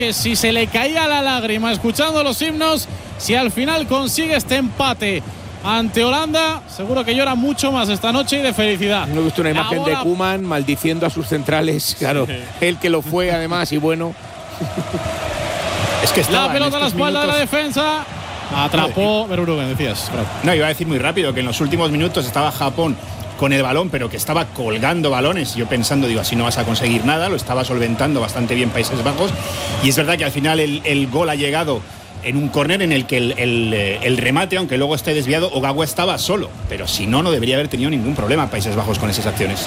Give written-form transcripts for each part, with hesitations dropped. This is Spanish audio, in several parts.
que si se le caía la lágrima escuchando los himnos, si al final consigue este empate ante Holanda, seguro que llora mucho más esta noche y de felicidad. No he visto una imagen de Koeman maldiciendo a sus centrales, claro, él que lo fue además y bueno. Es que la pelota a la espalda de la defensa. Atrapó Verbruggen, decías. No, iba a decir muy rápido que en los últimos minutos estaba Japón con el balón, pero que estaba colgando balones. Yo pensando, digo, así no vas a conseguir nada. Lo estaba solventando bastante bien Países Bajos. Y es verdad que al final el gol ha llegado en un córner en el que el remate, aunque luego esté desviado, Ogawa estaba solo. Pero si no, no debería haber tenido ningún problema Países Bajos con esas acciones.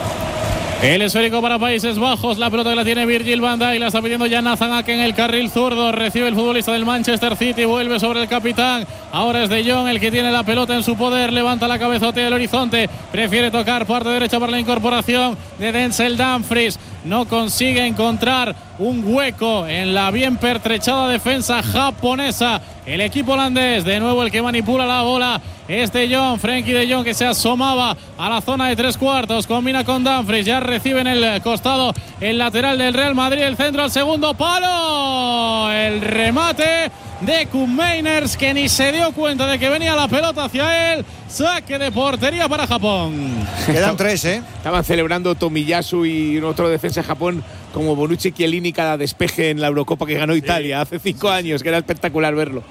El esférico para Países Bajos, la pelota que la tiene Virgil van Dijk, la está pidiendo ya Nathan Ake en el carril zurdo, recibe el futbolista del Manchester City, vuelve sobre el capitán, ahora es De Jong el que tiene la pelota en su poder, levanta la cabezotea del horizonte, prefiere tocar parte derecha para la incorporación de Denzel Dumfries, no consigue encontrar un hueco en la bien pertrechada defensa japonesa. El equipo holandés, de nuevo el que manipula la bola es De Jong, Frenkie De Jong, que se asomaba a la zona de tres cuartos, combina con Dumfries, ya recibe en el costado el lateral del Real Madrid, el centro al segundo palo, el remate de Koeman, que ni se dio cuenta de que venía la pelota hacia él. Saque de portería para Japón. Quedan 3, Estaban celebrando Tomiyasu y otro defensa de Japón como Bonucci Chiellini cada despeje en la Eurocopa que ganó Italia hace 5 años, que era espectacular verlo.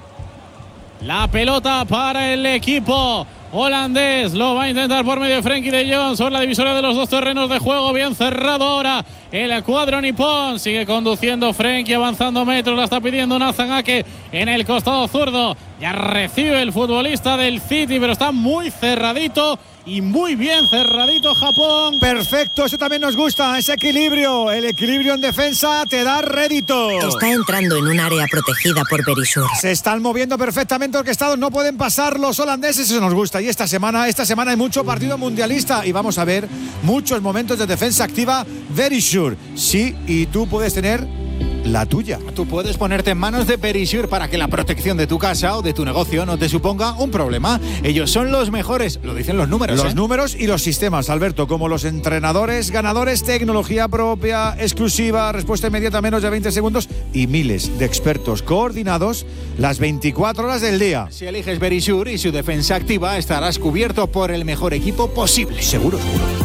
La pelota para el equipo holandés, lo va a intentar por medio de Frenkie de Jong sobre la divisoria de los dos terrenos de juego, bien cerrado ahora el cuadro nipón, sigue conduciendo Frenkie, avanzando metros, la está pidiendo Nathan Ake en el costado zurdo, ya recibe el futbolista del City, pero está muy cerradito y muy bien cerradito Japón. Perfecto, eso también nos gusta, ese equilibrio, el equilibrio en defensa te da rédito. Está entrando en un área protegida por Verisur. Se están moviendo perfectamente orquestados, no pueden pasar los holandeses, eso nos gusta. Y esta semana hay mucho partido mundialista y vamos a ver muchos momentos de defensa activa Verisur. Sí, y tú puedes tener la tuya. Tú puedes ponerte en manos de Verisur para que la protección de tu casa o de tu negocio no te suponga un problema. Ellos son los mejores, lo dicen los números. Los números y los sistemas, Alberto, como los entrenadores ganadores, tecnología propia, exclusiva, respuesta inmediata a menos de 20 segundos y miles de expertos coordinados las 24 horas del día. Si eliges Verisur y su defensa activa, estarás cubierto por el mejor equipo posible. Seguro.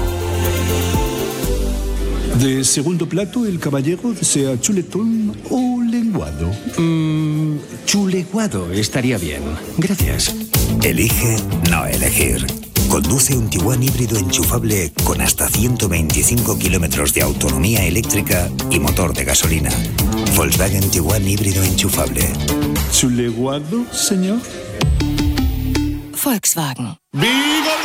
De segundo plato, el caballero desea chuletón o lenguado. Chuleguado estaría bien. Gracias. Elige no elegir. Conduce un Tiguan híbrido enchufable con hasta 125 kilómetros de autonomía eléctrica y motor de gasolina. Volkswagen Tiguan híbrido enchufable. ¿Chuleguado, señor? Volkswagen. ¡Vigor!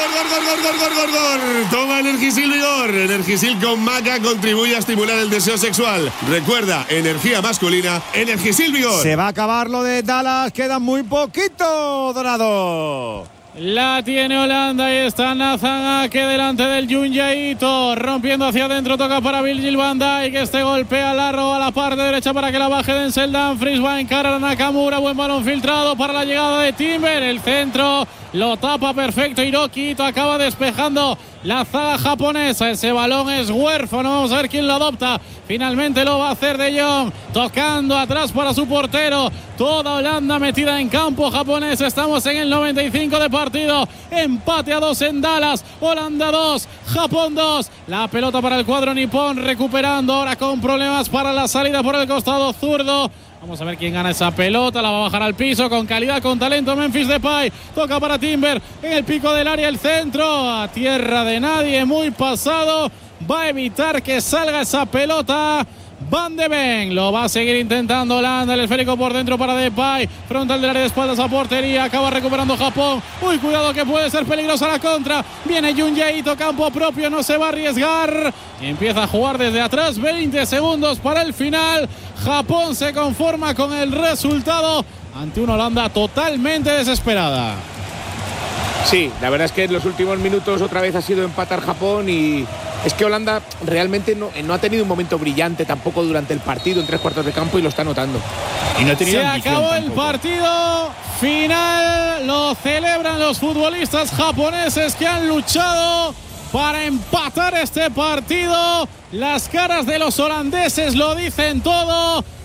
Toma Energisil Vigor. Energisil con maca contribuye a estimular el deseo sexual. Recuerda, energía masculina, Energisil Vigor. Se va a acabar lo de Dallas, queda muy poquito, Dorado. La tiene Holanda y está Nathan Ake delante del Junji Ito, rompiendo hacia adentro, toca para Virgil van Dijk, este golpea largo a la parte derecha para que la baje Denzel Dumfries, va a encarar a Nakamura, buen balón filtrado para la llegada de Timber, el centro lo tapa perfecto Hiroki Ito, acaba despejando la zaga japonesa, ese balón es huérfano, vamos a ver quién lo adopta, finalmente lo va a hacer De Jong, tocando atrás para su portero, toda Holanda metida en campo japonés, estamos en el 95 de partido, empate a 2 en Dallas, Holanda 2, Japón 2, la pelota para el cuadro nipón, recuperando ahora con problemas para la salida por el costado zurdo. Vamos a ver quién gana esa pelota, la va a bajar al piso con calidad, con talento Memphis Depay, toca para Timber en el pico del área, el centro a tierra de nadie, muy pasado, va a evitar que salga esa pelota. Van de Ven, lo va a seguir intentando Holanda, el esférico por dentro para Depay, frontal del área de espaldas a portería, acaba recuperando Japón, uy, cuidado que puede ser peligrosa la contra, viene Junji Ito, campo propio, no se va a arriesgar, empieza a jugar desde atrás, 20 segundos para el final, Japón se conforma con el resultado ante una Holanda totalmente desesperada. Sí, la verdad es que en los últimos minutos otra vez ha sido empatar Japón y es que Holanda realmente no ha tenido un momento brillante tampoco durante el partido en 3/4 de campo y lo está notando. Y no ha tenido Se acabó el partido final, lo celebran los futbolistas japoneses que han luchado para empatar este partido. Las caras de los holandeses lo dicen todo.